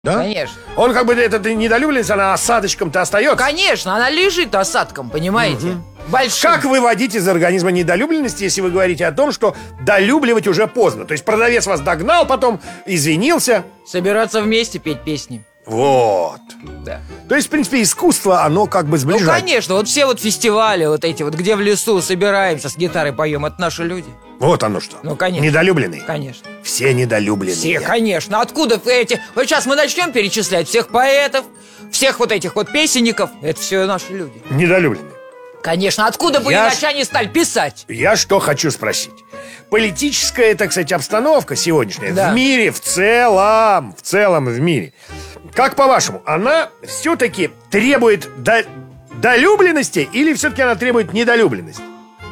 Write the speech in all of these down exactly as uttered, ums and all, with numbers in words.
Да? Конечно. Он как бы, эта недолюбленность, она осадочком-то остается. Конечно, она лежит осадком, понимаете? Угу. Большим. Как выводить из организма недолюбленность, если вы говорите о том, что долюбливать уже поздно? То есть продавец вас догнал, потом извинился. Собираться вместе, петь песни. Вот. Да. То есть, в принципе, искусство, оно как бы сближает. Ну, конечно, вот все вот фестивали, вот эти вот, где в лесу собираемся, с гитарой поем, это наши люди. Вот оно что. Ну, конечно. Недолюбленные. Конечно. Все недолюбленные. Все, конечно. Откуда эти... Вот сейчас мы начнем перечислять всех поэтов, всех вот этих вот песенников. Это все наши люди. Недолюбленные. Конечно. Откуда бы Я иначе они стали писать? Я что хочу спросить. Политическая, так сказать, обстановка сегодняшняя, да, в мире, в целом, в целом в мире, как по-вашему, она все-таки требует до... долюбленности или все-таки она требует недолюбленности?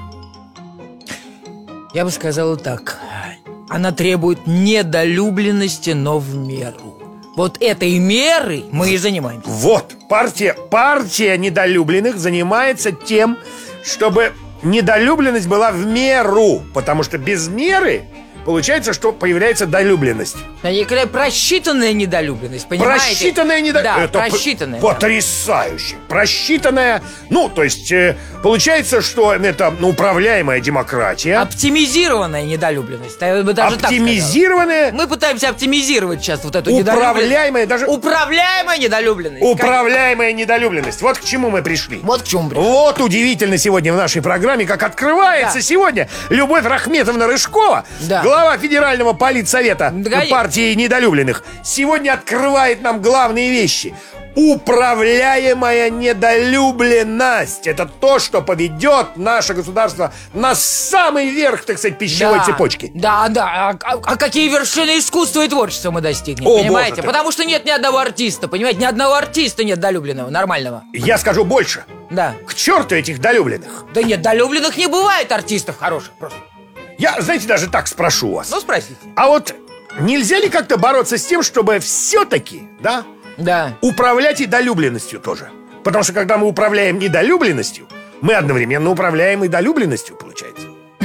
Я бы сказала так. Она требует недолюбленности, но в меру. Вот этой меры мы и занимаемся. Вот, партия, партия недолюбленных занимается тем, чтобы недолюбленность была в меру. Потому что без меры получается, что появляется долюбленность. Просчитанная недолюбленность, понимаете? Просчитанная недолюбленность. Да, просчитанная. Потрясающе. Просчитанная. Ну, то есть, э, получается, что это ну, управляемая демократия. Оптимизированная недолюбленность. Я бы даже Оптимизированная. Так мы пытаемся оптимизировать сейчас вот эту управляемая, даже управляемая недолюбленность. Управляемая недолюбленность. Вот к чему мы пришли. Вот к чему пришли. Вот удивительно сегодня в нашей программе, как открывается да. сегодня Любовь Рахметовна Рыжкова, да. глава Федерального политсовета да, партии недолюбленных, сегодня открывает нам главные вещи. Управляемая недолюбленность. Это то, что поведет наше государство на самый верх, так сказать, пищевой да, цепочки. Да, да. А, а, а какие вершины искусства и творчества мы достигнем, О, понимаете? Боже, Потому что нет ни одного артиста, понимаете? Ни одного артиста нет долюбленного, нормального. Я скажу больше. Да. К черту этих долюбленных. Да нет, долюбленных не бывает артистов хороших просто. Я, знаете, даже так спрошу вас. Ну, спросите. А вот нельзя ли как-то бороться с тем, чтобы все-таки, да, да, управлять и долюбленностью тоже? Потому что когда мы управляем недолюбленностью, мы одновременно управляем и долюбленностью, получается.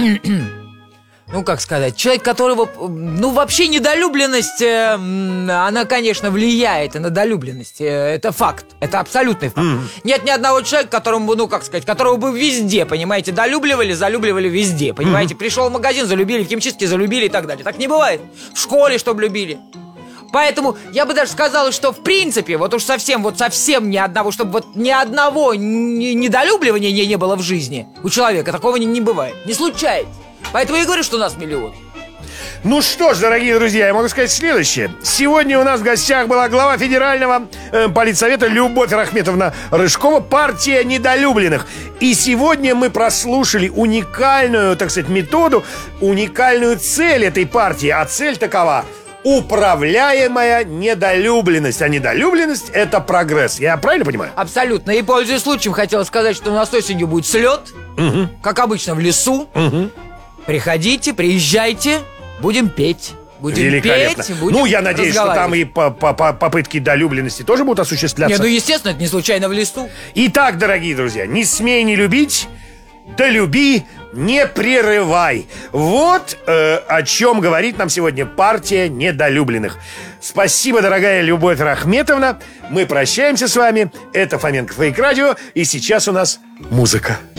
Ну, как сказать, человек, которого... Ну, вообще недолюбленность, э, она, конечно, влияет и на долюбленность. Э, это факт, это абсолютный факт. Mm-hmm. Нет ни одного человека, которому, ну, как сказать, которого бы везде, понимаете, долюбливали, залюбливали везде, понимаете? Mm-hmm. Пришел в магазин, залюбили, в химчистке залюбили и так далее. Так не бывает. В школе, чтобы любили. Поэтому я бы даже сказала, что в принципе, вот уж совсем, вот совсем ни одного, чтобы вот ни одного недолюбливания не, не было в жизни у человека, такого не, не бывает, не случается. Поэтому я говорю, что у нас миллион. Ну что ж, дорогие друзья, я могу сказать следующее. Сегодня у нас в гостях была глава Федерального э, политсовета Любовь Рахметовна Рыжкова, партия недолюбленных. И сегодня мы прослушали уникальную, так сказать, методу, уникальную цель этой партии. А цель такова: управляемая недолюбленность. А недолюбленность – это прогресс. Я правильно понимаю? Абсолютно. И, пользуясь случаем, хотела сказать, что у нас осенью будет слет, угу. как обычно, в лесу. Угу. Приходите, приезжайте, будем петь. Будем петь, будем Ну, я надеюсь, что там и по -по -по попытки долюбленности тоже будут осуществляться. Не, ну, естественно, это не случайно в лесу. Итак, дорогие друзья, не смей не любить, да люби, не прерывай. Вот э, о чем говорит нам сегодня партия недолюбленных. Спасибо, дорогая Любовь Рахметовна. Мы прощаемся с вами. Это Фоменко Фейк Радио. И сейчас у нас музыка.